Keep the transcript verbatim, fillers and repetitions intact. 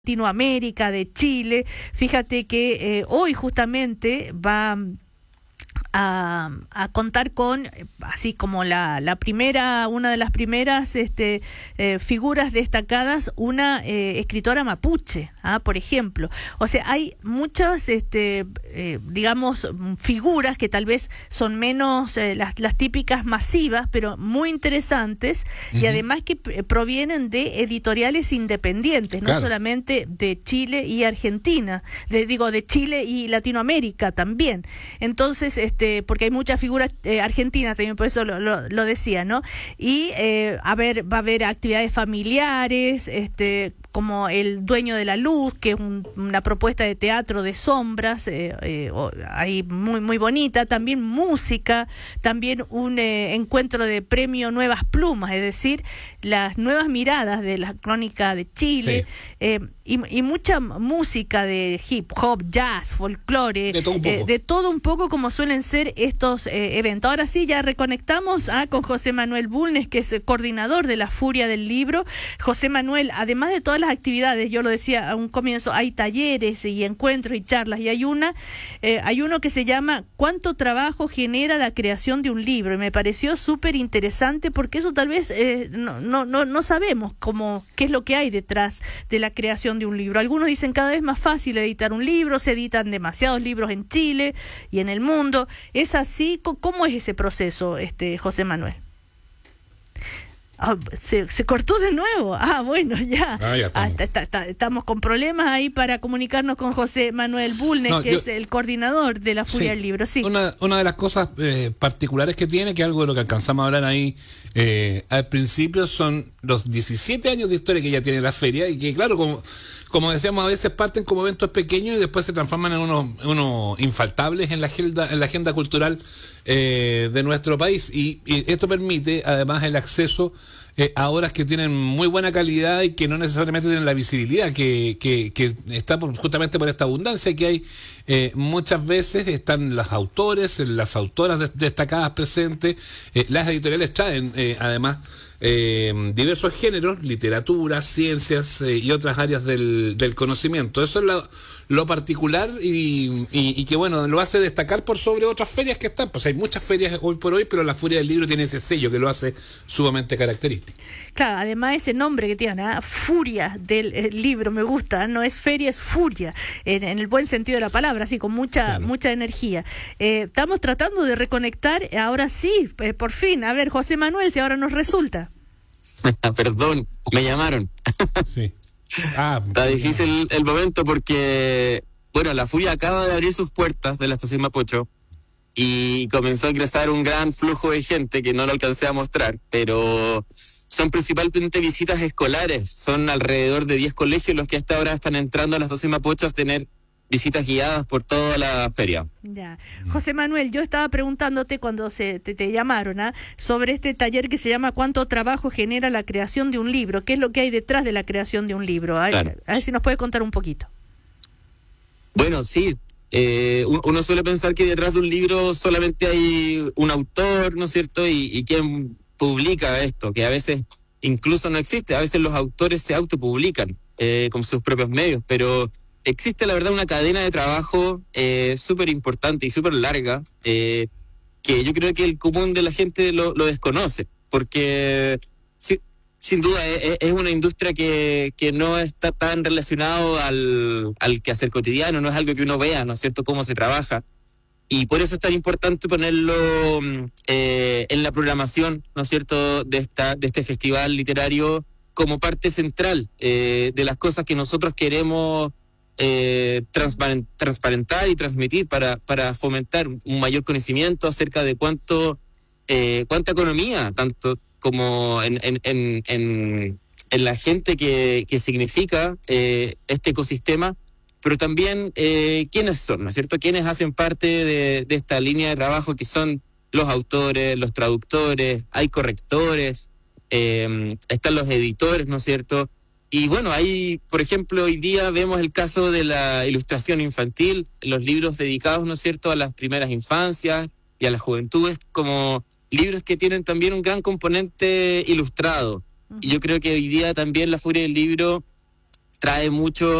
Latinoamérica, de Chile. Fíjate que eh, hoy justamente va a, a contar con, así como la, la primera, una de las primeras este, eh, figuras destacadas, una eh, escritora mapuche, ¿ah? Por ejemplo. O sea, hay muchas, este, eh, digamos, figuras que tal vez son menos eh, las, las típicas masivas, pero muy interesantes, uh-huh. Y además que provienen de editoriales independientes, claro. No solamente de Chile y Argentina, de, digo, de Chile y Latinoamérica también. Entonces, este, porque hay muchas figuras eh, argentinas también, por eso lo, lo, lo decía, ¿no? Y eh, a ver, va a haber actividades familiares, este, como El Dueño de la Luz, que es un, una propuesta de teatro de sombras, eh, eh, ahí muy muy bonita, también música, también un eh, encuentro de premio Nuevas Plumas, es decir, las nuevas miradas de la crónica de Chile, sí. eh, y, y mucha música de hip hop, jazz, folclore, de todo un poco, eh, de todo un poco como suelen ser estos eh, eventos. Ahora sí, ya reconectamos ah, con José Manuel Bulnes, que es el coordinador de la Furia del Libro. José Manuel, además de todas las actividades, yo lo decía a un comienzo, hay talleres y encuentros y charlas, y hay una, eh, hay uno que se llama ¿Cuánto trabajo genera la creación de un libro? Y me pareció súper interesante porque eso tal vez eh, no, no, no, no sabemos cómo, qué es lo que hay detrás de la creación de un libro. Algunos dicen cada vez más fácil editar un libro, se editan demasiados libros en Chile y en el mundo. ¿Es así? ¿Cómo es ese proceso, este José Manuel? Ah, se, se cortó de nuevo. Ah, bueno, ya. Ah, ya estamos. Ah, ta, ta, ta, estamos con problemas ahí para comunicarnos con José Manuel Bulnes, no, que yo, es el coordinador de la Furia sí, del Libro. Sí. Una, una de las cosas eh, particulares que tiene, que algo de lo que alcanzamos a hablar ahí eh, al principio, son los diecisiete años de historia que ya tiene la feria, y que claro, como, como decíamos, a veces parten como eventos pequeños y después se transforman en unos, unos infaltables en la agenda, en la agenda cultural eh, de nuestro país, y, y esto permite además el acceso Eh, a obras que tienen muy buena calidad y que no necesariamente tienen la visibilidad que, que, que está por, justamente por esta abundancia que hay. Eh, muchas veces están los autores, las autoras de, destacadas presentes, eh, las editoriales traen eh, además eh, diversos géneros, literatura, ciencias eh, y otras áreas del, del conocimiento. Eso es lo, lo particular y, y, y que bueno, lo hace destacar por sobre otras ferias que están. Pues hay muchas ferias hoy por hoy, pero la Furia del Libro tiene ese sello que lo hace sumamente característico. Claro, además ese nombre que tiene, ¿eh? Furia del eh, libro, me gusta, no es feria, es furia, en, en el buen sentido de la palabra, así con mucha claro. mucha energía. Eh, estamos tratando de reconectar, ahora sí, eh, por fin, a ver, José Manuel, si ahora nos resulta. Perdón, me llamaron. Sí. Ah, Está difícil el momento porque, bueno, la Furia acaba de abrir sus puertas de la estación Mapocho y comenzó a ingresar un gran flujo de gente que no lo alcancé a mostrar, pero son principalmente visitas escolares. Son alrededor de diez colegios los que hasta ahora están entrando a la estación Mapocho a tener visitas guiadas por toda la feria. Ya. José Manuel, yo estaba preguntándote cuando se te, te llamaron ¿ah? sobre este taller que se llama ¿Cuánto trabajo genera la creación de un libro? ¿Qué es lo que hay detrás de la creación de un libro? A, claro. a ver si nos puede contar un poquito. Bueno, sí. Eh, uno suele pensar que detrás de un libro solamente hay un autor, ¿no es cierto? Y, y quien publica esto, que a veces incluso no existe. A veces los autores se autopublican eh, con sus propios medios, pero existe la verdad una cadena de trabajo eh, súper importante y súper larga eh, que yo creo que el común de la gente lo, lo desconoce, porque si, sin duda es, es una industria que, que no está tan relacionado al, al quehacer cotidiano, no es algo que uno vea, ¿no es cierto?, cómo se trabaja. Y por eso es tan importante ponerlo eh, en la programación, ¿no es cierto?, de esta de este festival literario como parte central eh, de las cosas que nosotros queremos eh, transparent, transparentar y transmitir para, para fomentar un mayor conocimiento acerca de cuánto eh, cuánta economía, tanto como en, en, en, en, en la gente que, que significa eh, este ecosistema, pero también eh, quiénes son, ¿no es cierto? Quiénes hacen parte de, de esta línea de trabajo, que son los autores, los traductores, hay correctores, eh, están los editores, ¿no es cierto? Y bueno, hay, por ejemplo, hoy día vemos el caso de la ilustración infantil, los libros dedicados, ¿no es cierto?, a las primeras infancias y a las juventudes, como libros que tienen también un gran componente ilustrado. Uh-huh. Y yo creo que hoy día también la Furia del Libro trae mucho